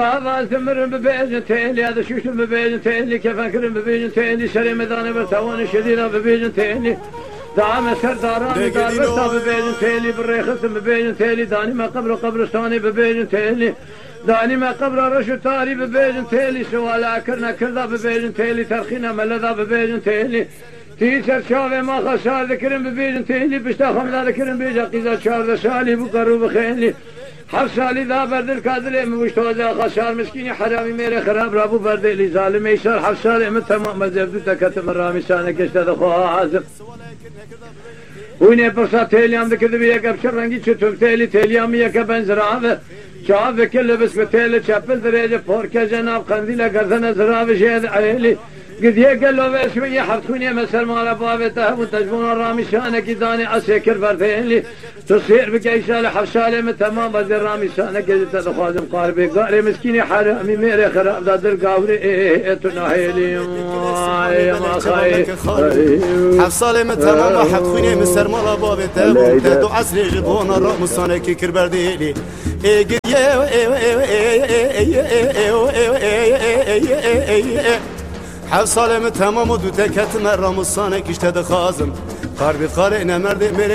هذا ثمر ببيجن تيلي هذا شوش ببيجن تيلي كيف أكرم ببيجن تيلي شري مداني برتوان شدينا ببيجن تيلي دعم سرداراني دار برتا ببيجن تيلي بالريخس ببيجن تيلي داني ما قبرستاني ببيجن تيلي داني ما قبر رشو تاري ببيجن تيلي سوال أكرنا كردا ببيجن تيلي ترخينا ملذا ببيجن تيلي تيسر شافي ما خسار ذكرم ببيجن تيلي بشتاخم لا ذكرم بيجا قيزا شار سالي بقرو بخيلي حفصالي ذا برد الكادر مشتوزا خسار مسكيني حرامي ميري خراب رابو برد لي ظالم يسار حفصالي من تمام مزبدو تكتم الرامي سانك اشتد خواه عازم ويني برصا تيليام ذكر بيك ابشر رنگي چتم تيليام يك بنزراوه شاف كل بس بتيل شابل درجه فورك جناب قنديل گردن زراوه شهد عيلي قد يقل له شويه حركوني مسر مال بابته وتجبون الرامي شانك داني اسكر بردين تصير بقيسال حفصالي من تمام بدر رامي شانك تخازم قاربي قاري مسكيني حرامي ميري خراب دادر قاوري تناهيلي ما خاي حفصالي من تمام حركوني مسر مال بابته وتدو عسري جبون الرامي شانك كربرديلي حفصالي من تمام ودو تكت مرام الصانك اشتد خازم قاربي قارئنا مرد